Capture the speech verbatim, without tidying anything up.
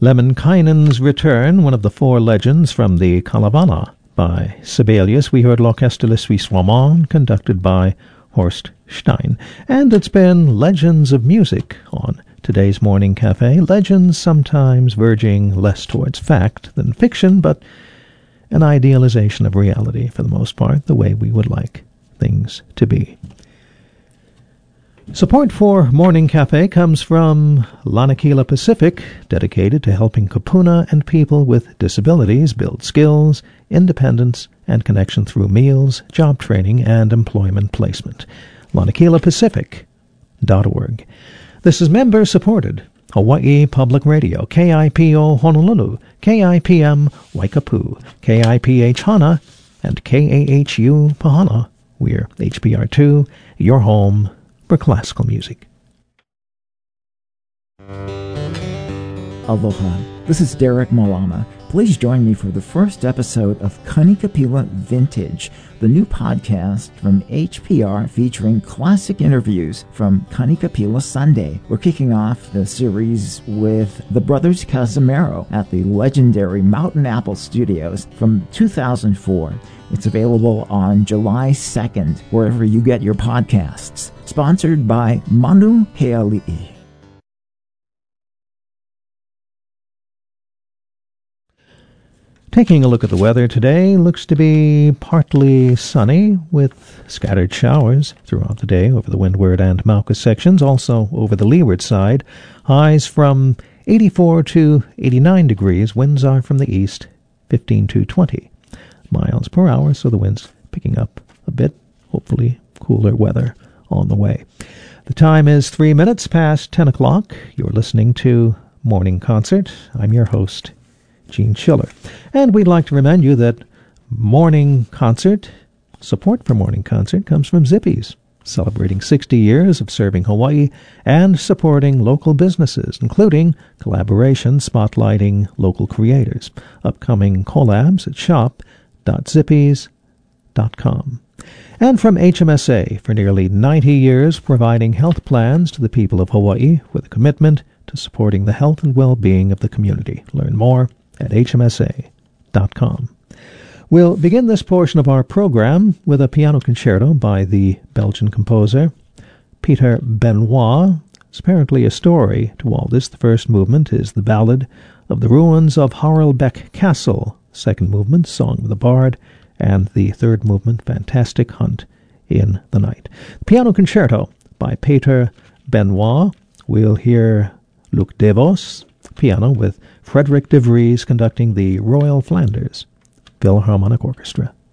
Lemminkainen's Return, one of the four legends from the Kalevala by Sibelius. We heard L'Orchestre Le Suisse Romand, conducted by Horst Stein. And it's been Legends of Music on today's Morning Cafe. Legends sometimes verging less towards fact than fiction, but an idealization of reality for the most part, the way we would like things to be. Support for Morning Cafe comes from Lanakila Pacific, dedicated to helping kupuna and people with disabilities build skills, independence, and connection through meals, job training, and employment placement. Lanakila Pacific dot org. This is member-supported Hawaii Public Radio, K I P O Honolulu, K I P M Waikapu, K I P H Hana, and K A H U Pahana. We're H B R two, your home for classical music. Aloha, this is Derek Malama. Please join me for the first episode of Kanikapila Vintage, the new podcast from H P R featuring classic interviews from Kanikapila Sunday. We're kicking off the series with the Brothers Casimiro at the legendary Mountain Apple Studios from two thousand four. It's available on July second, wherever you get your podcasts. Sponsored by Manu Heali'i. Taking a look at the weather today, looks to be partly sunny with scattered showers throughout the day over the windward and Mauka sections, also over the leeward side. Highs from eighty-four to eighty-nine degrees. Winds are from the east, fifteen to twenty miles per hour, so the wind's picking up a bit. Hopefully cooler weather on the way. The time is three minutes past ten o'clock. You're listening to Morning Concert. I'm your host, Gene Schiller. And we'd like to remind you that Morning Concert, support for Morning Concert, comes from Zippy's, celebrating sixty years of serving Hawaii and supporting local businesses, including collaboration spotlighting local creators. Upcoming collabs at shop dot zippys dot com. And from H M S A, for nearly ninety years providing health plans to the people of Hawaii with a commitment to supporting the health and well-being of the community. Learn more at H M S A dot com. We'll begin this portion of our program with a piano concerto by the Belgian composer Peter Benoit. It's apparently a story to all this. The first movement is the Ballad of the Ruins of Harelbeke Castle. Second movement, Song of the Bard. And the third movement, Fantastic Hunt in the Night. The piano concerto by Peter Benoit. We'll hear Luc Devos, piano, with Frederick de Vries conducting the Royal Flanders Philharmonic Orchestra.